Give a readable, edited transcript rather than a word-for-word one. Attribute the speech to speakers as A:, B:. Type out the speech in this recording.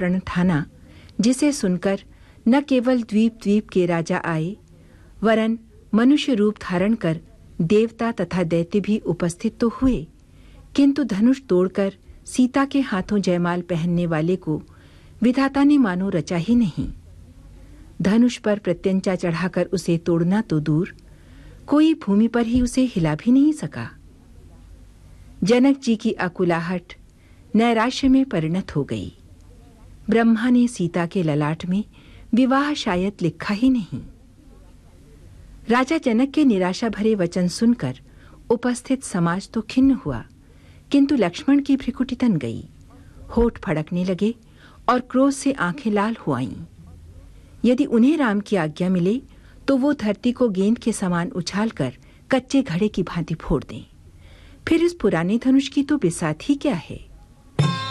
A: प्रण ठाना, जिसे सुनकर न केवल द्वीप द्वीप के राजा आए, वरन मनुष्य रूप धारण कर देवता तथा दैत्य भी उपस्थित तो हुए, किंतु धनुष तोड़कर सीता के हाथों जयमाल पहनने वाले को विधाता ने मानो रचा ही नहीं। धनुष पर प्रत्यंचा चढ़ाकर उसे तोड़ना तो दूर, कोई भूमि पर ही उसे हिला भी नहीं सका। जनक जी की आकुलाहट नैराश्य में परिणत हो गई। ब्रह्मा ने सीता के ललाट में विवाह शायद लिखा ही नहीं। राजा जनक के निराशा भरे वचन सुनकर उपस्थित समाज तो खिन्न हुआ, किंतु लक्ष्मण की भ्रिकुटी तन गई, होठ फड़कने लगे और क्रोध से आंखें लाल हो आईं। यदि उन्हें राम की आज्ञा मिले तो वो धरती को गेंद के समान उछालकर कच्चे घड़े की भांति फोड़ दें। फिर इस पुराने धनुष की तो बिसात ही क्या है।